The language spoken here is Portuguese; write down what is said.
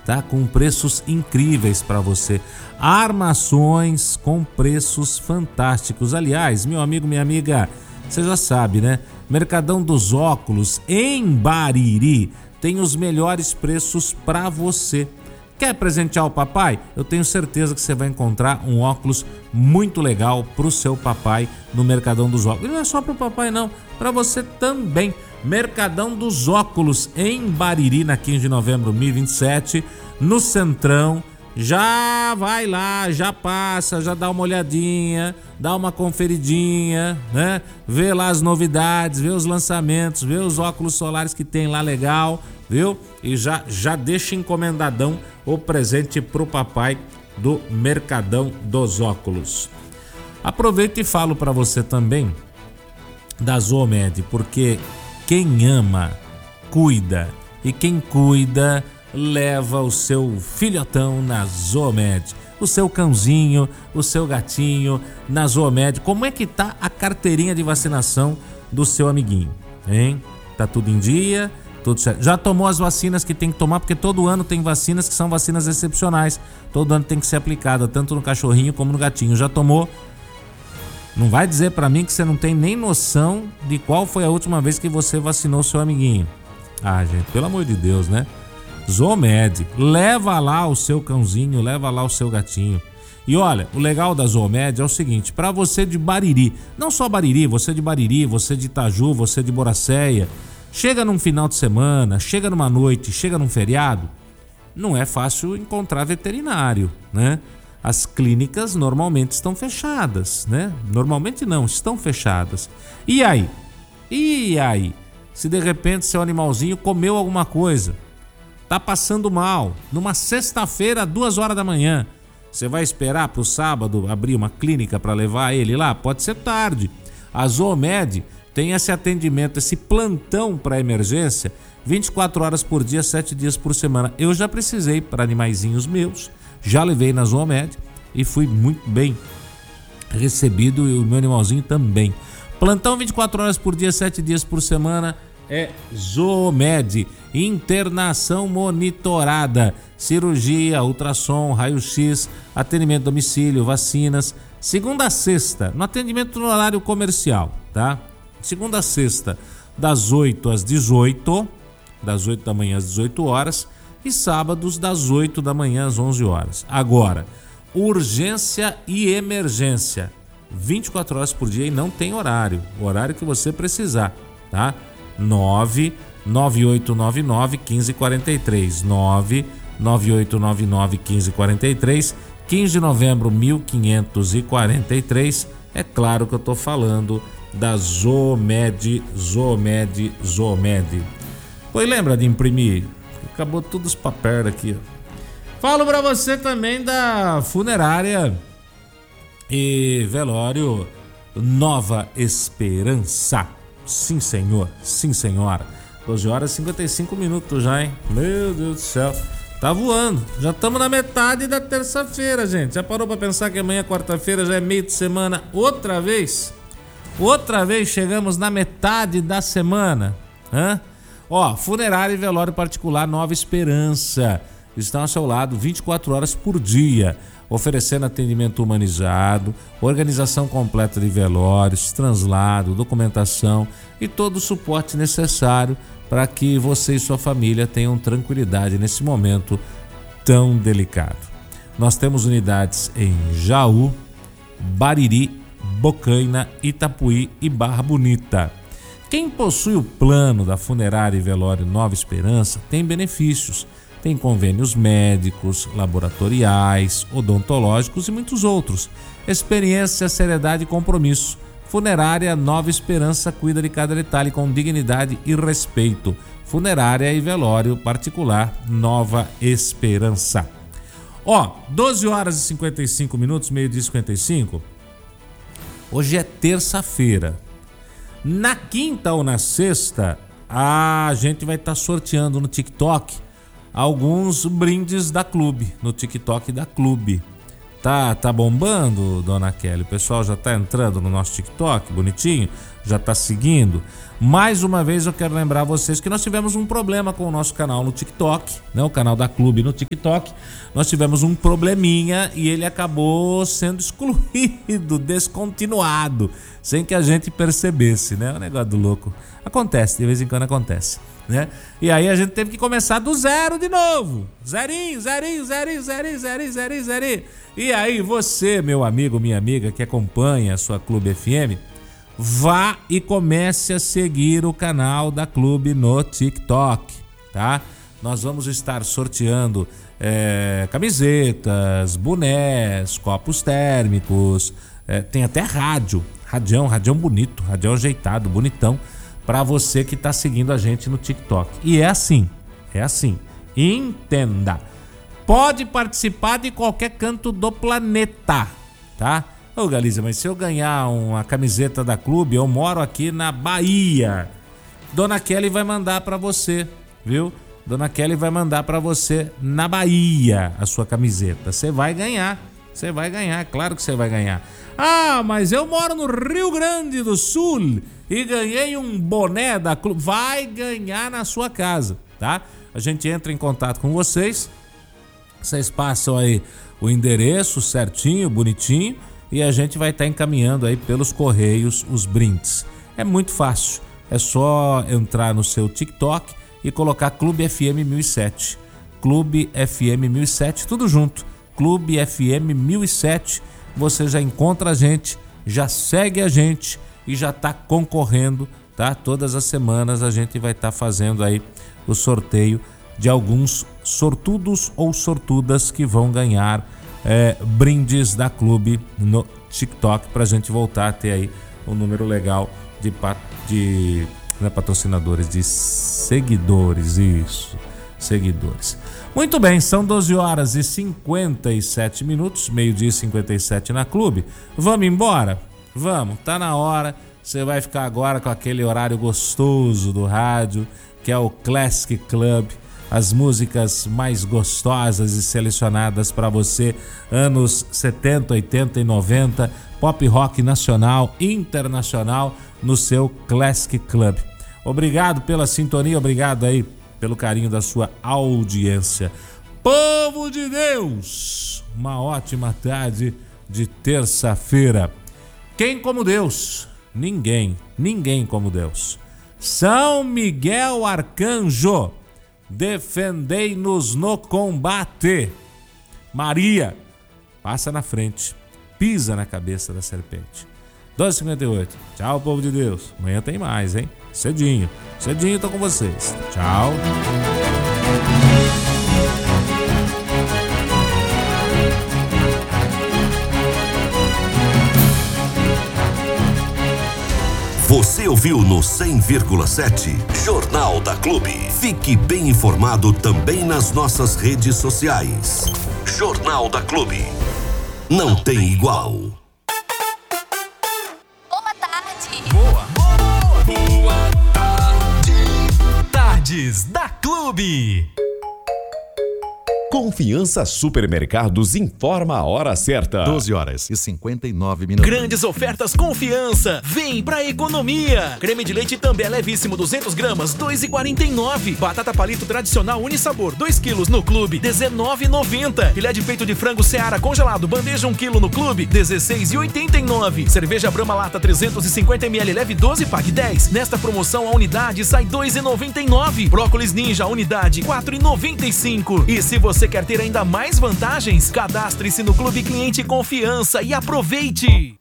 tá? Com preços incríveis para você. Armações com preços fantásticos. Aliás, meu amigo, minha amiga, você já sabe, né? Mercadão dos Óculos em Bariri tem os melhores preços para você. Quer presentear o papai? Eu tenho certeza que você vai encontrar um óculos muito legal pro seu papai no Mercadão dos Óculos. E não é só pro papai não, para você também. Mercadão dos Óculos em Bariri, na 15 de novembro de 2027, no Centrão. Já vai lá, já passa, já dá uma olhadinha, dá uma conferidinha, né? Vê lá as novidades, vê os lançamentos, vê os óculos solares que tem lá legal, viu? E já deixa encomendadão o presente pro papai do Mercadão dos Óculos. Aproveito e falo para você também da Zoomed, porque quem ama, cuida, e quem cuida leva o seu filhotão na Zoomed, o seu cãozinho, o seu gatinho na Zoomed. Como é que tá a carteirinha de vacinação do seu amiguinho, hein? Tá tudo em dia? Tudo certo. Já tomou as vacinas que tem que tomar, porque todo ano tem vacinas que são vacinas excepcionais. Todo ano tem que ser aplicada, tanto no cachorrinho como no gatinho. Já tomou? Não vai dizer pra mim que você não tem nem noção de qual foi a última vez que você vacinou seu amiguinho. Ah, gente, pelo amor de Deus, né? Zoomed, leva lá o seu cãozinho, leva lá o seu gatinho. E olha, o legal da Zoomed é o seguinte, pra você de Bariri, não só Bariri, você de Bariri, você de Itaju, você de Boracéia, chega num final de semana, chega numa noite, chega num feriado, não é fácil encontrar veterinário, né? As clínicas normalmente estão fechadas, né? Normalmente não, estão fechadas. E aí? Se de repente seu animalzinho comeu alguma coisa, tá passando mal, numa sexta-feira, 2 horas da manhã, você vai esperar pro sábado abrir uma clínica para levar ele lá? Pode ser tarde. A Zoomed tem esse atendimento, esse plantão para emergência, 24 horas por dia, 7 dias por semana. Eu já precisei para animaizinhos meus, já levei na Zoomed e fui muito bem recebido, e o meu animalzinho também. Plantão 24 horas por dia, 7 dias por semana é Zoomed. Internação monitorada, cirurgia, ultrassom, raio-x, atendimento a domicílio, vacinas, segunda a sexta, no atendimento no horário comercial, tá? Segunda a sexta, das 8 às 18, das 8 da manhã às 18 horas, e sábados das 8 da manhã às 11 horas. Agora, urgência e emergência, 24 horas por dia e não tem horário, o horário que você precisar, tá? 99899-1543, 99899-1543, 15 de novembro 1543. É claro que eu tô falando da Zoomed. Pois lembra de imprimir? Acabou todos os papéis aqui. Falo pra você também da funerária e velório Nova Esperança. Sim, senhor, sim, senhora. 12 horas e 55 minutos já, hein? Meu Deus do céu. Tá voando. Já estamos na metade da terça-feira, gente. Já parou pra pensar que amanhã, quarta-feira, já é meio de semana outra vez? Outra vez chegamos na metade da semana. Ó, funerária e velório particular Nova Esperança estão ao seu lado 24 horas por dia, oferecendo atendimento humanizado, organização completa de velórios, translado, documentação e todo o suporte necessário para que você e sua família tenham tranquilidade nesse momento tão delicado. Nós temos unidades em Jaú, Bariri, Bocaina, Itapuí e Barra Bonita. Quem possui o plano da funerária e velório Nova Esperança tem benefícios. Tem convênios médicos, laboratoriais, odontológicos e muitos outros. Experiência, seriedade e compromisso. Funerária Nova Esperança cuida de cada detalhe com dignidade e respeito. Funerária e velório particular Nova Esperança. Ó, 12 horas e 55 minutos, meio-dia e 55. Hoje é terça-feira. Na quinta ou na sexta, a gente vai estar sorteando no TikTok alguns brindes da Clube, no TikTok da Clube, Tá bombando, dona Kelly? O pessoal já tá entrando no nosso TikTok, bonitinho? Já tá seguindo? Mais uma vez eu quero lembrar vocês que nós tivemos um problema com o nosso canal no TikTok, né? O canal da Clube no TikTok. Nós tivemos um probleminha e ele acabou sendo excluído, descontinuado, sem que a gente percebesse, né? É um negócio do louco. Acontece, de vez em quando acontece, né? E aí a gente teve que começar do zero de novo. Zerinho. E aí você, meu amigo, minha amiga que acompanha a sua Clube FM, vá e comece a seguir o canal da Clube no TikTok, tá? Nós vamos estar sorteando camisetas, bonés, copos térmicos, tem até radião bonito, radião ajeitado, bonitão, para você que tá seguindo a gente no TikTok. E é assim, entenda, pode participar de qualquer canto do planeta, tá? Ô Galiza, mas se eu ganhar uma camiseta da Clube, eu moro aqui na Bahia, Dona Kelly vai mandar pra você, viu? Dona Kelly vai mandar pra você na Bahia a sua camiseta. Você vai ganhar, claro que você vai ganhar. Ah, mas eu moro no Rio Grande do Sul e ganhei um boné da Clube. Vai ganhar na sua casa, tá? A gente entra em contato com vocês passam aí o endereço certinho, bonitinho, e a gente vai estar encaminhando aí pelos correios os brindes. É muito fácil, é só entrar no seu TikTok e colocar Clube FM 1007. Clube FM 1007, tudo junto. Clube FM 1007, você já encontra a gente, já segue a gente e já está concorrendo, tá? Todas as semanas a gente vai estar fazendo aí o sorteio de alguns sortudos ou sortudas que vão ganhar brindes da Clube no TikTok, pra gente voltar a ter aí um número legal de patrocinadores, de seguidores, isso, seguidores. Muito bem, são 12 horas e 57 minutos, meio-dia e 57 na Clube. Vamos embora? Vamos, tá na hora. Você vai ficar agora com aquele horário gostoso do rádio, que é o Classic Club. As músicas mais gostosas e selecionadas para você, anos 70, 80 e 90, pop rock nacional, internacional, no seu Classic Club. Obrigado pela sintonia, obrigado aí pelo carinho da sua audiência. Povo de Deus, uma ótima tarde de terça-feira. Quem como Deus? Ninguém como Deus. São Miguel Arcanjo, defendei-nos no combate. Maria, passa na frente, pisa na cabeça da serpente. 12h58. Tchau, povo de Deus. Amanhã tem mais, hein? Cedinho tô com vocês. Tchau. Você ouviu no 100,7 Jornal da Clube. Fique bem informado também nas nossas redes sociais. Jornal da Clube. Não tem igual. Boa tarde. Boa tarde. Tardes da Clube. Confiança Supermercados informa a hora certa. 12 horas e 59 minutos. Grandes ofertas Confiança. Vem pra economia. Creme de leite També levíssimo 200 gramas, 2,49. Batata palito tradicional Unisabor, 2 quilos no Clube, 19,90. Filé de peito de frango Seara congelado, bandeja 1 quilo no Clube, 16,89. Cerveja Brahma Lata 350 ml, leve 12, pague 10. Nesta promoção a unidade sai 2,99. Brócolis Ninja, unidade 4,95. E se você quer ter ainda mais vantagens, cadastre-se no Clube Cliente Confiança e aproveite!